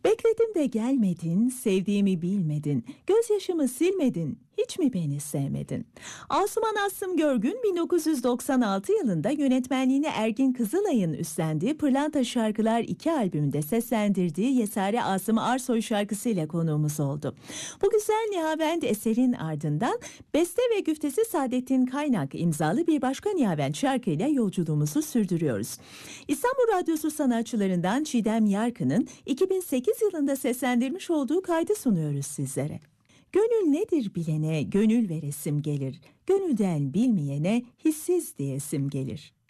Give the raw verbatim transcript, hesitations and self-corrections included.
Bekledim de gelmedin, sevdiğimi bilmedin, gözyaşımı silmedin, hiç mi beni sevmedin? Asuman Aslım Görgün bin dokuz yüz doksan altı yılında yönetmenliğini Ergin Kızılay'ın üstlendiği Pırlanta Şarkılar iki albümünde seslendirdiği Yesare Asım Arsoy şarkısıyla konuğumuz oldu. Bu güzel Nihavent eserin ardından beste ve güftesi Saadettin Kaynak imzalı bir başka Nihavent şarkıyla yolculuğumuzu sürdürüyoruz. İstanbul Radyosu sanatçılarından Çiğdem Yarkı'nın iki bin sekiz yılında seslendirmiş olduğu kaydı sunuyoruz sizlere. Gönül nedir bilene gönül veresim gelir, gönülden bilmeyene hissiz diyesim gelir.